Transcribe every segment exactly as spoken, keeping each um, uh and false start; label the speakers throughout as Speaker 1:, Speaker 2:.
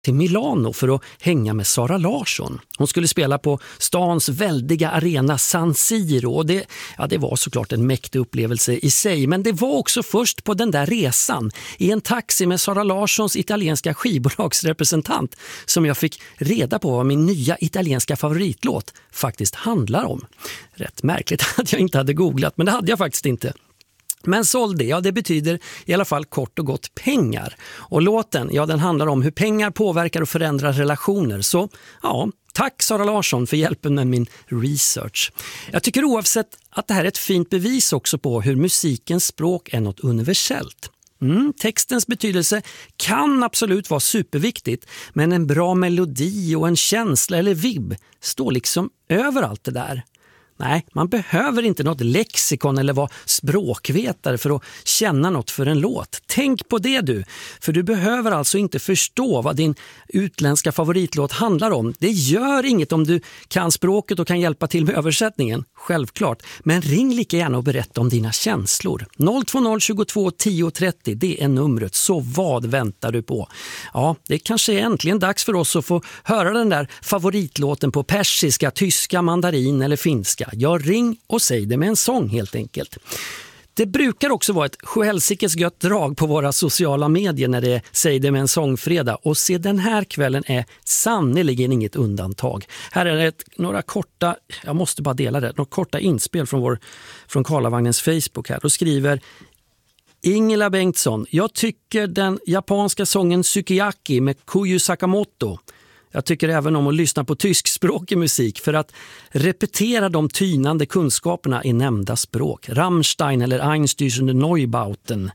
Speaker 1: till Milano för att hänga med Sara Larsson. Hon skulle spela på stans väldiga arena San Siro och det, ja, det var såklart en mäktig upplevelse i sig, men det var också först på den där resan i en taxi med Sara Larssons italienska skivbolagsrepresentant som jag fick reda på vad min nya italienska favoritlåt faktiskt handlar om. Rätt märkligt att jag inte hade googlat, men det hade jag faktiskt inte. Men sålde, ja det betyder i alla fall kort och gott pengar. Och låten, ja den handlar om hur pengar påverkar och förändrar relationer. Så ja, tack Sara Larsson för hjälpen med min research. Jag tycker oavsett att det här är ett fint bevis också på hur musikens språk är något universellt. Mm, textens betydelse kan absolut vara superviktigt, men en bra melodi och en känsla eller vibb står liksom över allt det där. Nej, man behöver inte något lexikon eller vara språkvetare för att känna något för en låt. Tänk på det du, för du behöver alltså inte förstå vad din utländska favoritlåt handlar om. Det gör inget om du kan språket och kan hjälpa till med översättningen, självklart. Men ring lika gärna och berätta om dina känslor. noll två noll tjugotvå tio trettio, det är numret, så vad väntar du på? Ja, det kanske är äntligen dags för oss att få höra den där favoritlåten på persiska, tyska, mandarin eller finska. Jag ring och säg det med en sång helt enkelt. Det brukar också vara ett sjuhelsikes gött drag på våra sociala medier när det säger det med en sångfredag. Och se, den här kvällen är sannoliken inget undantag. Här är det ett, några korta, jag måste bara dela det, några korta inspel från, vår, från Karlavagnens Facebook här. Då skriver Ingela Bengtsson: jag tycker den japanska sången Sukiyaki med Koyu Sakamoto. Jag tycker även om att lyssna på tyskspråkig musik för att repetera de tynande kunskaperna i nämnda språk. Rammstein eller Einstürzende Neubauten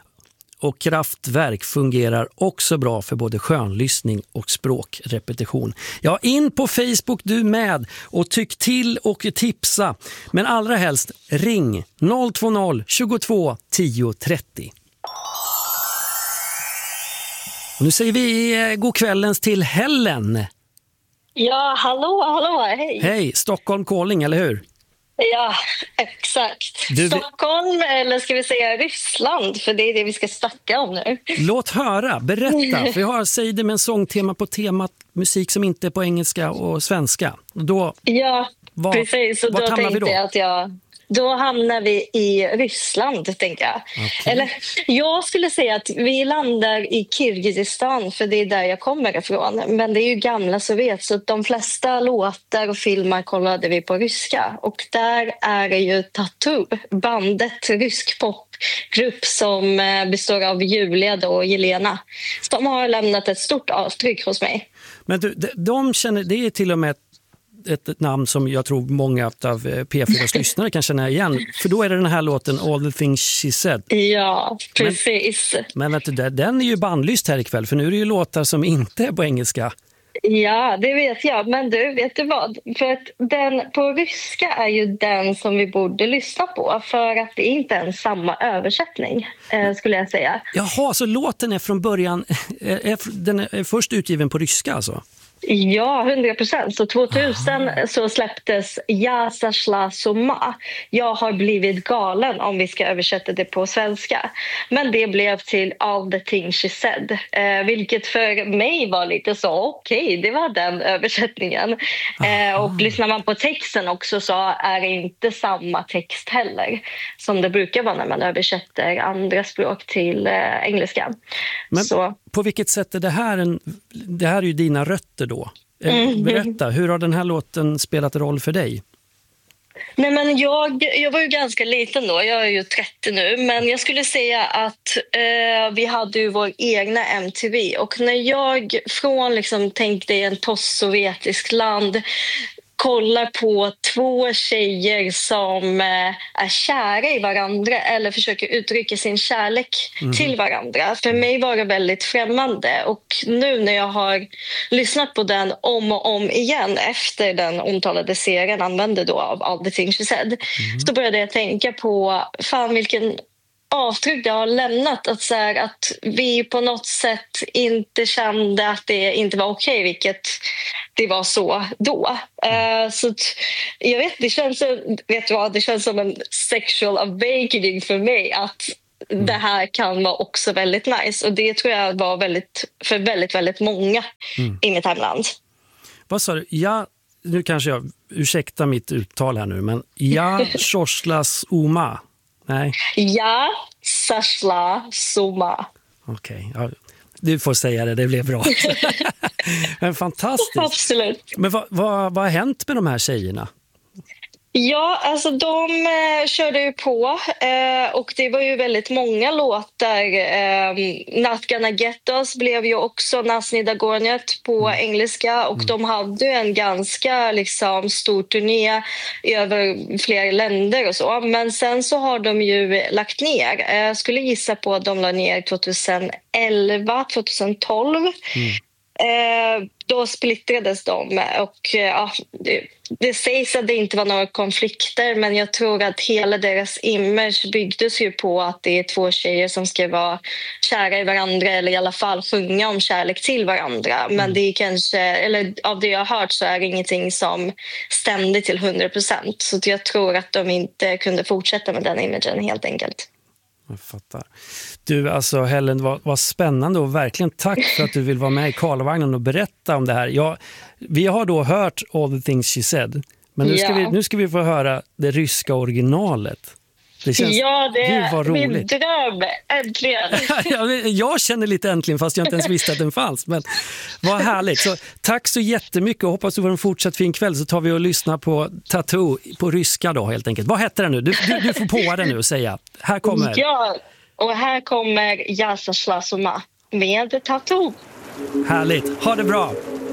Speaker 1: och Kraftwerk fungerar också bra för både skönlyssning och språkrepetition. Ja, in på Facebook du med och tyck till och tipsa. Men allra helst ring noll två noll tjugotvå tio trettio. Och nu säger vi god kvällens till Helen.
Speaker 2: Ja, hallå, hallå, hej.
Speaker 1: Hej, Stockholm calling, eller hur?
Speaker 2: Ja, exakt.
Speaker 1: Du...
Speaker 2: Stockholm, eller ska vi säga Ryssland, för det är det vi ska snacka om nu.
Speaker 1: Låt höra, berätta. För jag har säger det med en sångtema på temat musik som inte är på engelska och svenska. Då,
Speaker 2: ja,
Speaker 1: var,
Speaker 2: precis. Och då tänkte jag att jag... Då hamnar vi i Ryssland, tänker jag. Okay. Eller jag skulle säga att vi landar i Kirgizistan, för det är där jag kommer ifrån. Men det är ju gamla Sovjet, så de flesta låtar och filmer kollade vi på ryska. Och där är det ju Tattoo, bandet, rysk popgrupp som består av Julia då och Jelena. De har lämnat ett stort avtryck hos mig.
Speaker 1: Men du, de känner, det är till och med ett, ett namn som jag tror många av P fyras lyssnare kan känna igen. För då är det den här låten All the things she said.
Speaker 2: Ja, precis.
Speaker 1: Men, men vet du, den är ju bandlyst här ikväll, för nu är det ju låtar som inte är på engelska.
Speaker 2: Ja, det vet jag. Men du, vet du vad? För att den på ryska är ju den som vi borde lyssna på, för att det är inte är samma översättning, eh, skulle jag säga.
Speaker 1: Jaha, så låten är från början, är, den är först utgiven på ryska alltså?
Speaker 2: Ja, hundra procent. Så tvåtusen Aha. så släpptes Ja sashla soma. Jag har blivit galen, om vi ska översätta det på svenska. Men det blev till All the things she said. Eh, vilket för mig var lite så, okej, okay, det var den översättningen. Eh, och lyssnar man på texten också så är det inte samma text heller som det brukar vara när man översätter andra språk till eh, engelska.
Speaker 1: Men
Speaker 2: så.
Speaker 1: På vilket sätt är det här en, det här är ju dina rötter då? Mm. Berätta, hur har den här låten spelat roll för dig?
Speaker 2: Nej, men jag, jag var ju ganska liten då, jag är ju trettio nu, men jag skulle säga att eh, vi hade ju vår egna M T V, och när jag från liksom tänkte i en postsovjetisk land kollar på två tjejer som eh, är kära i varandra eller försöker uttrycka sin kärlek mm. till varandra. För mig var det väldigt främmande, och nu när jag har lyssnat på den om och om igen efter den omtalade serien använde då av All the things she said, mm. så började jag tänka på fan vilken avtryck det har lämnat, att, så här, att vi på något sätt inte kände att det inte var okej, vilket det var så då. Uh, så t- jag vet, det känns, vet du vad, det känns som en sexual awakening för mig att mm. det här kan vara också väldigt nice. Och det tror jag var väldigt, för väldigt, väldigt många mm. i mitt hemland. Vad sa du?
Speaker 1: Ja, nu kanske jag, ursäkta mitt uttal här nu, men ja, Shoshlas Uma. Nej.
Speaker 2: Ja, Sashla Soma.
Speaker 1: Okej, okay, ja. Du får säga det, det blev bra. Men fantastiskt.
Speaker 2: Absolut.
Speaker 1: Men vad, vad, vad har hänt med de här tjejerna?
Speaker 2: Ja, alltså de eh, körde ju på eh, och det var ju väldigt många låtar. Eh, Not Gonna Get Us blev ju också Nasni Dagornet på mm. engelska och mm. de hade ju en ganska liksom, stor turné över flera länder och så. Men sen så har de ju lagt ner. Jag eh, skulle gissa på att de la ner tjugoelva tjugotolv. Mm. Eh, då splittrades de och ja, det, det sägs att det inte var några konflikter, men jag tror att hela deras image byggdes ju på att det är två tjejer som ska vara kära i varandra eller i alla fall sjunga om kärlek till varandra. Mm. Men det är kanske, eller av det jag har hört så är det ingenting som stämde till hundra procent. Så jag tror att de inte kunde fortsätta med den imagen helt enkelt.
Speaker 1: Jag fattar. Du, alltså Helen, vad, vad spännande och verkligen tack för att du vill vara med i Karlavagnen och berätta om det här. Ja, vi har då hört All the Things She Said, men nu ska, ja. vi, nu ska vi få höra det ryska originalet. Det känns,
Speaker 2: ja, det är
Speaker 1: min
Speaker 2: dröm. Äntligen.
Speaker 1: Jag känner lite äntligen fast jag inte ens visste att den fanns. Men vad härligt. Så, tack så jättemycket och hoppas du får en fortsatt fin kväll, så tar vi och lyssnar på Tattoo på ryska då helt enkelt. Vad heter den nu? Du, du, du får på den nu och säga. Här kommer.
Speaker 2: Ja, och här kommer Yasa Slasoma med Tattoo.
Speaker 1: Härligt. Ha det bra.